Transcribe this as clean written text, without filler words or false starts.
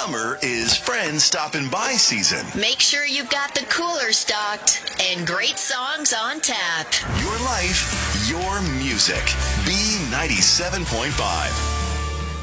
Summer is friend stopping by season. Make sure you've got the cooler stocked and great songs on tap. Your life, your music. B97.5.